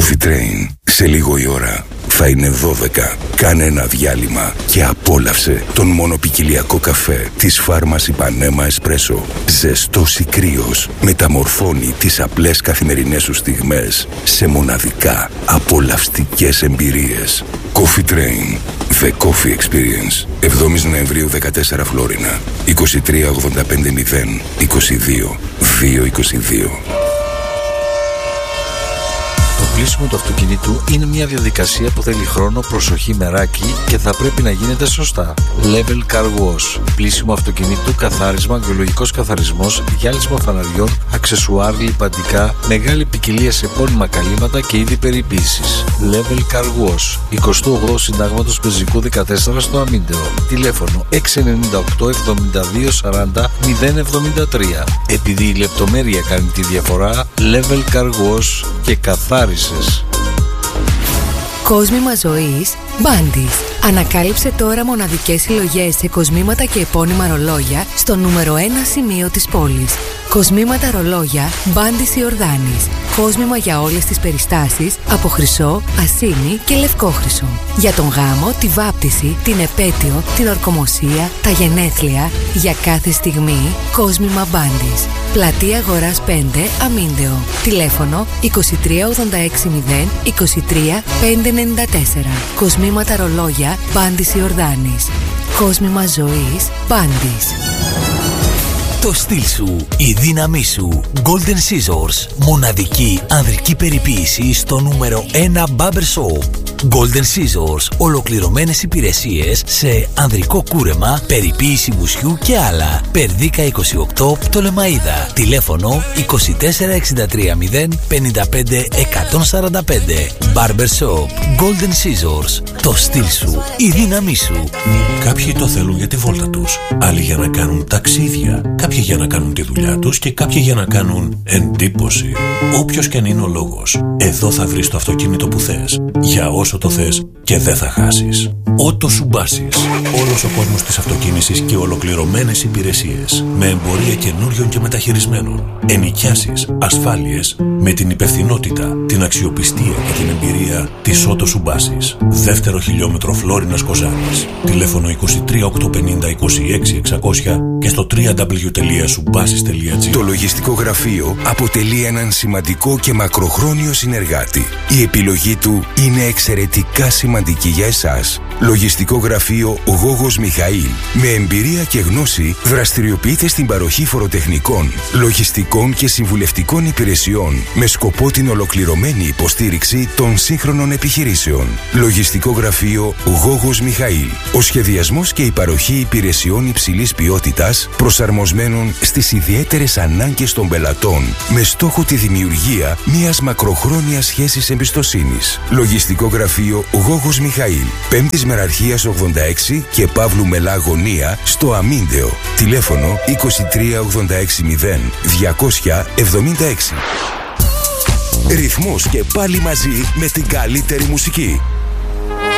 Coffee Train. Σε λίγο η ώρα θα είναι 12. Κάνε ένα διάλειμμα και απόλαυσε τον μονοπικιλιακό καφέ της Φάρμας Ιπανέμα Εσπρέσο. Ζεστός ή κρύος, μεταμορφώνει τις απλές καθημερινές σου στιγμές σε μοναδικά απολαυστικές εμπειρίες. Coffee Train. The Coffee Experience. 7 Νοεμβρίου 14 Φλόρινα. 23 85 0 22 222. Το πλήσιμο του αυτοκινήτου είναι μια διαδικασία που θέλει χρόνο, προσοχή, μεράκι και θα πρέπει να γίνεται σωστά. Level Car Wash. Πλήσιμο αυτοκινήτου, καθάρισμα, αγγιολογικός καθαρισμός, γυάλισμα φαναριών, αξεσουάρ, λιπαντικά, μεγάλη ποικιλία σε επώνυμα καλύματα και είδη περιποίησης. Level Car Wash. 28 Συντάγματος Πεζικού 14 στο Αμίντεο. Τηλέφωνο 698 72 40 073. Επειδή η λεπτομέρεια κάνει τη διαφορά, Level Car Wash και καθάρισες. Κόσμημα ζωής Μπάντις. Ανακάλυψε τώρα μοναδικές συλλογές σε κοσμήματα και επώνυμα ρολόγια στο νούμερο 1 σημείο της πόλης. Κοσμήματα ρολόγια Μπάντις Ιορδάνης. Κόσμημα για όλες τις περιστάσεις από χρυσό, ασήμι και λευκό χρυσό. Για τον γάμο, τη βάπτιση, την επέτειο, την ορκομοσία, τα γενέθλια, για κάθε στιγμή κόσμημα Μπάντις. Πλατεία Αγοράς 5, Αμίντεο. Τηλέφωνο 23860 23 594. Κοσμήματα ρολόγια Μπάντις Ιορδάνης. Κόσμημα ζωής Μπάντις. Το στυλ σου, η δύναμή σου. Golden Scissors. Μοναδική ανδρική περιποίηση στο νούμερο 1 Barber Shop. Golden Scissors. Ολοκληρωμένες υπηρεσίες σε ανδρικό κούρεμα, περιποίηση μουσιού και άλλα. Περδίκα 28 Πτολεμαΐδα. Τηλέφωνο 2463 0 55 145. Barber Shop. Golden Scissors. Το στυλ σου, η δύναμή σου. Κάποιοι το θέλουν για τη βόλτα τους, άλλοι για να κάνουν ταξίδια, κάποιοι για να κάνουν τη δουλειά τους και κάποιοι για να κάνουν εντύπωση. Όποιος και αν είναι ο λόγος, εδώ θα βρεις το αυτοκίνητο που θες, για όσο το θες και δεν θα χάσεις. Ότο Σουμπάσις. Όλος ο κόσμος της αυτοκίνησης και ολοκληρωμένες υπηρεσίες, με εμπορία καινούριων και μεταχειρισμένων, ενοικιάσεις, ασφάλειες, με την υπευθυνότητα, την αξιοπιστία και την εμπειρία της Ότο Σουμπάσις. Δεύτερο χιλιόμετρο Φλόρινας Κοζάνης. Τηλέφωνο 23 850 26 600 και στο www.subbasis.gr. Το λογιστικό γραφείο αποτελεί έναν σημαντικό και μακροχρόνιο συνεργάτη. Η επιλογή του είναι εξαιρετικά σημαντική για εσάς. Λογιστικό γραφείο Γόγος Μιχαήλ. Με εμπειρία και γνώση δραστηριοποιείται στην παροχή φοροτεχνικών, λογιστικών και συμβουλευτικών υπηρεσιών με σκοπό την ολοκληρωμένη υποστήριξη των σύγχρονων επιχειρήσεων. Λογιστικό γραφείο Γόγος Μιχαήλ. Ο σχεδιασμός και η παροχή υπηρεσιών υψηλής ποιότητας προσαρμοσμένων στις ιδιαίτερες ανάγκες των πελατών με στόχο τη δημιουργία μιας μακροχρόνιας σχέσης εμπιστοσύνης. Λογιστικό γραφείο Γόγος Μιχαήλ. 5ης Μεραρχίας 86 και Παύλου Μελά Γωνία στο Αμίντεο. Τηλέφωνο 23 86 0 276. Ρυθμός και πάλι μαζί με την καλύτερη μουσική.